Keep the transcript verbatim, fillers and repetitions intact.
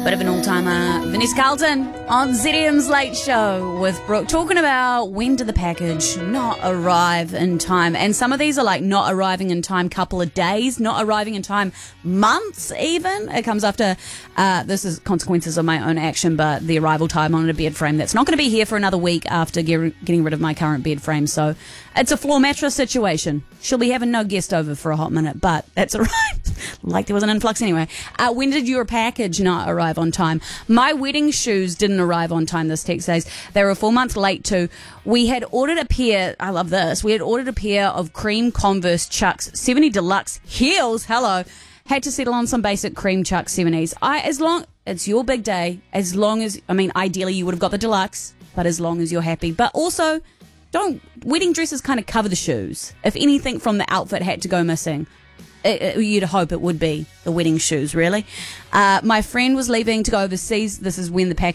Bit of an all-timer. Vanessa Carlton on Z D M's Late Show with Brooke, talking about when did the package not arrive in time. And some of these are like not arriving in time couple of days, not arriving in time months even. It comes after, uh, this is consequences of my own action, but the arrival time on a bed frame that's not going to be here for another week after get, getting rid of my current bed frame. So it's a floor mattress situation. She'll be having no guest over for a hot minute, but that's all right. Like there was an influx anyway. Uh, when did your package not arrive on time? My wedding shoes didn't arrive on time, this text says. They were four months late too. We had ordered a pair, I love this, we had ordered a pair of cream Converse Chucks seventy Deluxe heels, hello. Had to settle on some basic cream Chuck seventies. I, as long, it's your big day, as long as, I mean, ideally you would have got the Deluxe, but as long as you're happy. But also, don't, wedding dresses kind of cover the shoes. If anything from the outfit had to go missing, It, it, you'd hope it would be the wedding shoes, really. Uh, my friend was leaving to go overseas. This is when the package